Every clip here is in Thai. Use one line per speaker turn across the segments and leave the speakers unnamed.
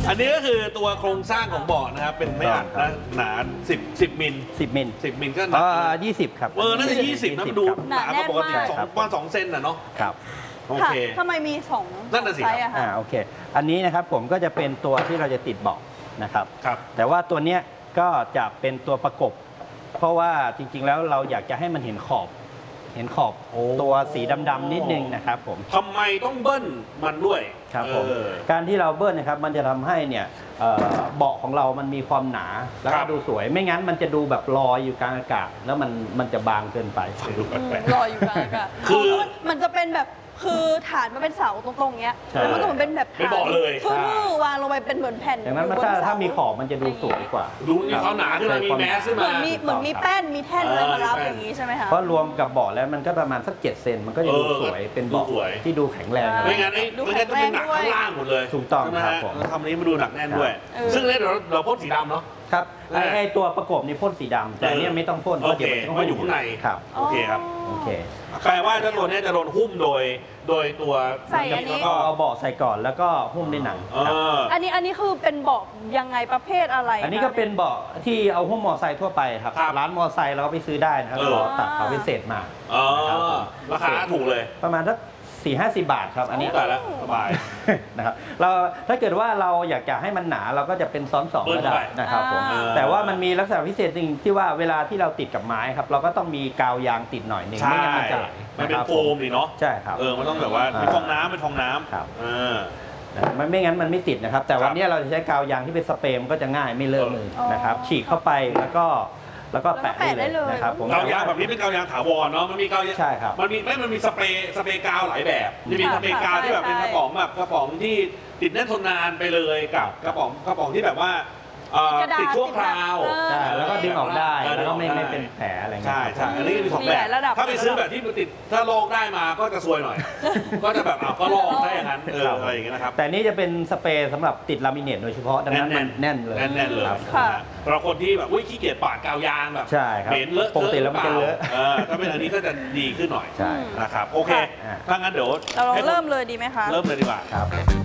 อันนี้ก็คือตัวโครงสร้างของเบาะนะครับเป็นไม่อัดนะหนา10 มิล
10 มิล
10 มิลก็หนา
20 ครับ
น่าจะ20นะดูหนาก็ปกติ2 เซนน่ะเนาะ
ครับ
โอเค
ทำไมมี
นั่นน่ะสิ
2ไซส์อะคะ
โอเคอันนี้นะครับผมก็จะเป็นตัวที่เราจะติดเบาะนะครับ
ครับ
แต่ว่าตัวเนี้ยก็จะเป็นตัวประกบ เพราะว่าจริงๆแล้วเราอยากจะให้มันเห็นขอบตัวสีดำๆนิดนึงนะครับผม
ทำไมต้องเบิ้ลมันด้วย
ครับผมการที่เราเบิ้ลนะครับมันจะทำให้เนี่ยเบาะของเรามันมีความหนาแล้วก็ดูสวยไม่งั้นมันจะดูแบบลอยอยู่กลางอากาศแล้วมันจะบางเกินไป
ดูแปลก
ลอยอยู่กลางอากาศ
คือ
มันจะเป็นแบบคือฐานมันเป็นเสาตรงๆเงี้ย
ใช่
แล้วมันก็เหมือนเป็นแบบ
ไม่บอกเลย
ทื่อๆวางลงไปเป็นเหมือนแผ่น
ดังนั้น
อยู่บ
ถ้ามี
เส
ขอบมันจะดูสวยกว่า
ดูมีความหนาขึ้นมามีแมสขึ้น
เหมื
มา
อนมีแป้นมีแท่นอะไรมารับอย่างนี้ใช่ไหมคะ
เพราะรวมกับเบาะแล้วมันก็ประมาณสัก7 เซนมันก็จะดูสวยเป็นเบาะ
ดูสวย
ที่ดูแข็งแรง
ไม่งั้นไม่งั้นจะเป็นหนักข้างล่างหมดเลย
ถูกต้อง
ใช่ไหม
ครับ
ฮะ
ผม
ทำนี้มาดูหนักแน่นด้วย ซึ่งเนี่ยเราพ่นสีดำเนาะ
ครับไอตัวประกบนี่พ่นสีดำแต่อันเนี้ยไม่ต้องพ่นเพราะเดี๋ยวมัน
โอเคเพราะอยู่ข้างใน
ครับ
โอเคครับ
โอเค
แปลว่าเจ้าตัวเนี้จะโดนหุ้มโดยตัว
ใส่อันนี้
ก็เอาเบาะใส่ก่อนแล้วก็หุ้มด้วยหนัง
เอ
ครับ
อ
อันนี้คือเป็นเบาะยังไงประเภทอะไร
อันนี้ก็เป็นเบาะที่เอาหุ้มมอไซค์ทั่วไปครับ
ครับ
ร้านมอไซค์เราก็ไปซื้อได้นะครับ
เออ
เราตัดเขาพิเศษมา
อ๋อ
นะครับผม
ราคาถูกเลย
ประมาณสัก40-50 บาทครับอันนี้
แต่ละสบาย
นะครับเราถ้าเกิดว่าเราอยากจะให้มันหนาเราก็จะเป็นซ้อน2
เบิ้ล
ระดับ
ไป
นะครับผม
อ่า
แต่ว่ามันมีลักษณะพิเศษจริงที่ว่าเวลาที่เราติดกับไม้ครับเราก็ต้องมีกาวยางติดหน่อยหนึ่ง
ใช่
ไม่งั้นมันจะไหล
มันเป็น
นะครับ
โฟมนี่เนาะ
ใช่ครับ
มันต้องแบบว่าเป็นฟองน้ำเป็นฟองน้
ครับ
ำเออ
มันไม่งั้นมันไม่ติดนะครับ แต่
ครับ
วันนี้เราจะใช้กาวยางที่เป็นสเปรย์มันก็จะง่ายไม่เลอะมือนะครับฉีกเข้าไปแล้วก็แปะได้เลยนะครับผม
กาวยางแบบนี้เป็นกาวยางถาวรเนาะมันมีกาวยาง
ใช่ครับ
มันมีสเปรย์กาวหลายแบบจะมีสเปรย์กาวที่แบบเป็นกระป๋องแบบกระป๋องที่ติดแน่นทนนานไปเลยกับกระป๋องที่แบบว่าติดชั่วคราว
ใช่แล้วก็ดึงออกได้แล้วก็ไม่
ดึงออกได้
เป็นแผลอะไรเงี้ย
ใช่ใช่อันนี้ก็มี2
มี
แบ
หลายระดั
บบ ถ้าไปซื้อแบบที่มันติดถ้าลอกได้มาก็จะซวยหน่อย ก็จะแบบก็ลอกได้อย่างนั้นอะไรอย่างเงี้ยนะครับ
แต่นี่จะเป็นสเปรย์สำหรับติดลามิเนตโดยเฉพาะดังนั้นมันแน่นเลย
แน่นเลย
ครับ
ค่ะ
เราคนที่แบบขี้เกียจปาดกาวยางแบบ
ใช่ครับ
เหม็นเลอะ
ปกติแล้วมันจะเลอะ
ถ้าเป็นอันนี้ก็จะดีขึ้นหน่อย
ใช่
นะครับโอเค
ค่ะ
ถ้างั้นเดี๋ยว
เราลอง
ให้
เริ่มเลยดีไหมคะ
เริ่มเลยดีกว่า
ครับ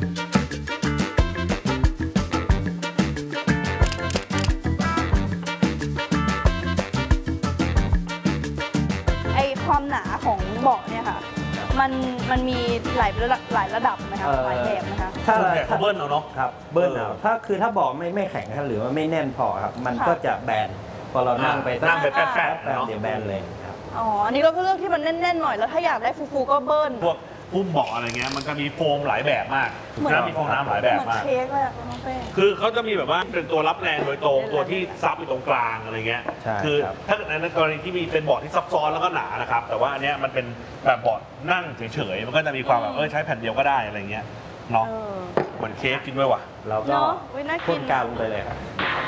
ไอความหนาของเบาะเนี่ยค่ะ มันมีหลายระดับไหมคะหลายแบบไหมคะ
ถ้า
ส่วนใหญ่เขาเบิ้ลเอาเนาะ
ครับเบิ้ลเอาถ้าบอกไม่แข็งครับหรือว่าไม่แน่นพอครับมัน
ค่ะ
ก็จะแบนพอเรานั่งไปสัก
นั่งไปแป๊บๆ
แป๊บ
เนาะ
เดี๋ยวแบนเลยครับ
อ๋อ อันนี้ก็คือเลือกที่มันแน่นๆหน่อย แล้วถ้าอยากได้ฟูๆก็เบิ้ล
พวกพุ่มเบาะอะไรเงี้ยมันจะมีโฟมหลายแบบมาก
เหมือน
นะมีฟองน้ำหลายแบบ
เหมือน
มาก
เค้กเลยอะน้องเป้
คือเขาจะมีแบบว่าเป็นตัวรับแรงโดยตรงตัวที่ซับอยู่ตรงกลางอะไรเงี้ย
ใช่
คือ
ครับ
ถ้าในกรณีที่มีเป็นเบาะที่ซับซ้อนแล้วก็หนานะครับแต่ว่าอันเนี้ยมันเป็นแบบเบาะนั่งเฉยๆมันก็จะมีความแบบใช้แผ่นเดียวก็ได้อะไรเงี้ยเนาะ
เออ
เหมือนเค้กกินด้วยว่ะ
เราก็
เนอะอุ๊ยน่ากิน
พ่นกาวลงไปเลยครับ